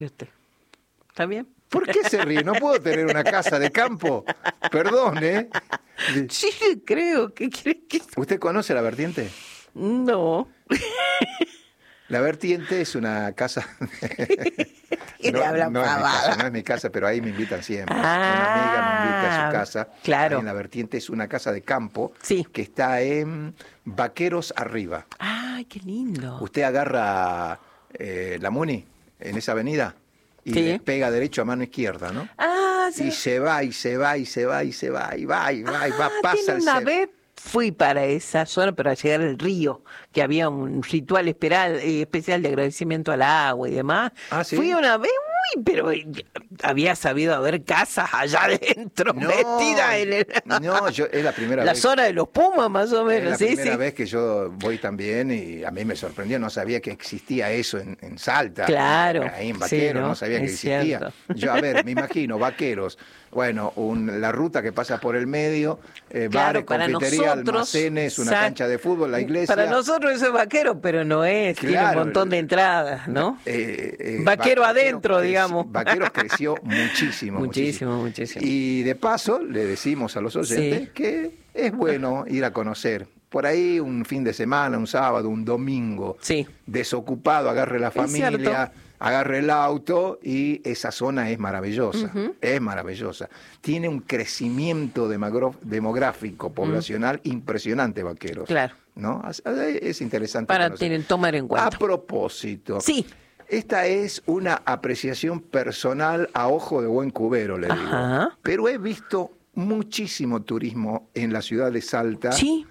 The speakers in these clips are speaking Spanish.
usted. ¿Está bien? ¿Por qué se ríe? No puedo tener una casa de campo. Perdón, ¿eh? Sí, creo. ¿Qué quiere que...? ¿Usted conoce La Vertiente? No. La Vertiente es una casa... ¿Qué le habla pavada? No es mi casa, pero ahí me invitan siempre. Ah, Una amiga me invita a su casa. claro. Ahí en La Vertiente es una casa de campo Sí. que está en Vaqueros Arriba. Ay, qué lindo. Usted agarra la Muni en esa avenida y Sí. le pega derecho a mano izquierda, ¿no? Ah, sí. Y se va, y se va, y se va, y se va, y va, y va, y va, Tiene pasa el una cerro. vez fui para esa zona, para llegar al río, que había un ritual especial de agradecimiento al agua y demás. Ah, ¿sí? Fui una vez, uy, pero había sabido haber casas allá adentro, metidas en el... No, es la primera la vez. zona de los Pumas, más o Es menos, la sí, primera sí. vez que yo voy también y a mí me sorprendió, no sabía que existía eso en Salta. Claro, Ahí en sí, Vaqueros, ¿no? no sabía que Es existía. cierto. Yo, a ver, me imagino, Vaqueros, bueno, la ruta que pasa por el medio, Claro, bares, para confitería, nosotros, almacenes, una exacto. cancha de fútbol, la iglesia. Para nosotros eso es vaquero, pero no es, tiene un Claro, montón de entradas, ¿no? Vaquero Vaqueros adentro, digamos. Vaqueros creció muchísimo, Muchísimo, muchísimo. Y de paso le decimos a los oyentes Sí. que es bueno ir a conocer. Por ahí un fin de semana, un sábado, un domingo, Sí. desocupado, agarre la familia, cierto. agarre el auto y esa zona es maravillosa, es maravillosa. Tiene un crecimiento demográfico, poblacional impresionante, Vaqueros. Claro. ¿No? Es interesante Para conocer. tomar en cuenta. A propósito, Sí. esta es una apreciación personal a ojo de buen cubero, le digo. Ajá. Pero he visto muchísimo turismo en la ciudad de Salta Sí.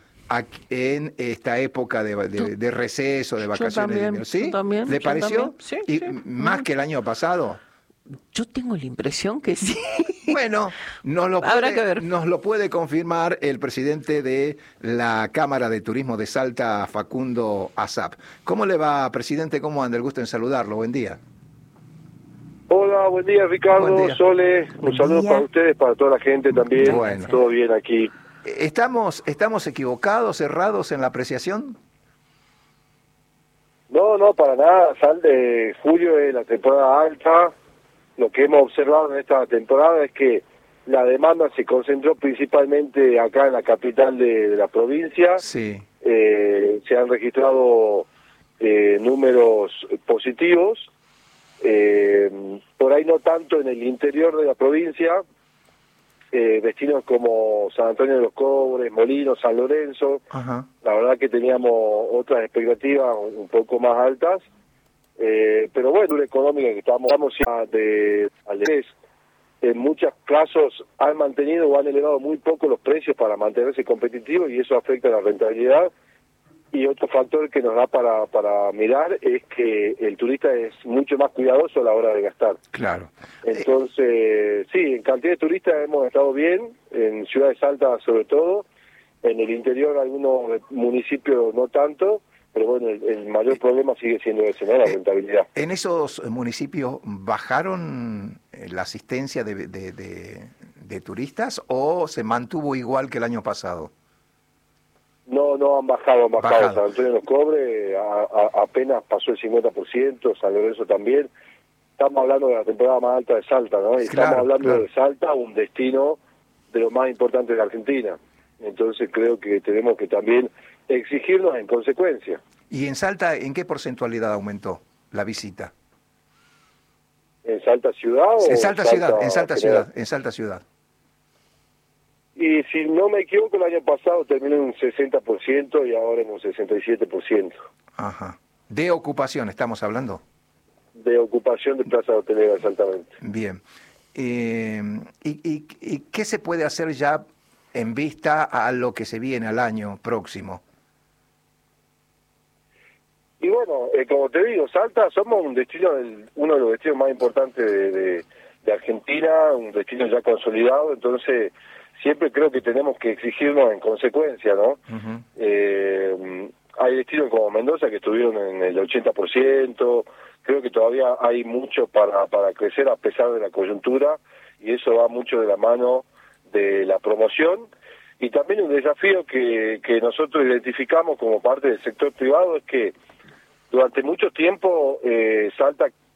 en esta época de receso, de vacaciones de también, invierno. ¿Sí? yo también, ¿Le yo pareció? también. Sí, ¿Y sí. más que el año pasado? Yo tengo la impresión que sí. Bueno, Habrá que ver. nos lo puede confirmar el presidente de la Cámara de Turismo de Salta, Facundo Asap. ¿Cómo le va, presidente? ¿Cómo anda? El gusto en saludarlo. Buen día. Hola, buen día Ricardo, Buen día. Sole, Buen un saludo día. para ustedes, para toda la gente también, Bueno. todo bien aquí. ¿Estamos equivocados, errados en la apreciación? No, para nada, julio es la temporada alta, lo que hemos observado en esta temporada es que la demanda se concentró principalmente acá en la capital de la provincia, Sí. se han registrado números positivos, por ahí no tanto en el interior de la provincia, destinos como San Antonio de los Cobres, Molinos, San Lorenzo, Ajá. la verdad que teníamos otras expectativas un poco más altas, pero bueno, una económica que estamos ya al revés. En muchos casos han mantenido o han elevado muy poco los precios para mantenerse competitivos y eso afecta a la rentabilidad. Y otro factor que nos da para mirar es que el turista es mucho más cuidadoso a la hora de gastar. Claro. Entonces, sí, en cantidad de turistas hemos estado bien, en Ciudad de Salta sobre todo, en el interior algunos municipios no tanto, pero bueno, el mayor problema sigue siendo ese, ¿no? La rentabilidad. ¿En esos municipios bajaron la asistencia de turistas o se mantuvo igual que el año pasado? No, han bajado. Bajado. San Antonio de los Cobres apenas pasó el 50%, San Lorenzo también. Estamos hablando de la temporada más alta de Salta, ¿no? Y Claro, estamos hablando claro. de Salta, un destino de los más importantes de Argentina. Entonces creo que tenemos que también exigirnos en consecuencia. ¿Y en Salta en qué porcentualidad aumentó la visita? ¿En Salta ciudad o En Salta ciudad, en Salta general? ciudad, en Salta ciudad. Y si no me equivoco, el año pasado terminó en un 60% y ahora en un 67% Ajá. De ocupación estamos hablando. de ocupación de plazas hoteleras, exactamente. Bien. ¿Y qué se puede hacer ya en vista a lo que se viene al año próximo? Y bueno, como te digo, Salta somos un destino, uno de los destinos más importantes de Argentina, un destino ya consolidado, entonces siempre creo que tenemos que exigirnos en consecuencia, ¿no? Uh-huh. Hay destinos como Mendoza que estuvieron en el 80%, creo que todavía hay mucho para crecer a pesar de la coyuntura, y eso va mucho de la mano de la promoción, y también un desafío que nosotros identificamos como parte del sector privado es que durante mucho tiempo Salta